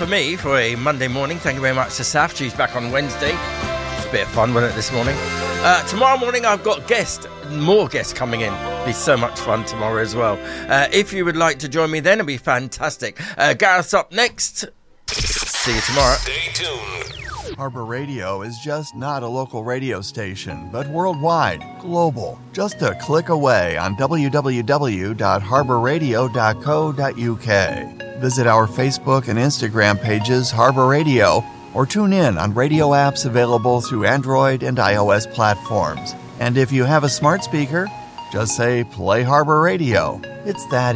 for me for a Monday morning. Thank you very much to Saf. She's back on Wednesday. It's a bit of fun, wasn't it, this morning? Tomorrow morning, I've got more guests coming in. It'll be so much fun tomorrow as well. If you would like to join me then, it'll be fantastic. Gareth's up next. See you tomorrow. Stay tuned. Harbor Radio is just not a local radio station, but worldwide, global. Just a click away on www.harborradio.co.uk. Visit our Facebook and Instagram pages, Harbor Radio, or tune in on radio apps available through Android and iOS platforms. And if you have a smart speaker, just say, play Harbor Radio. It's that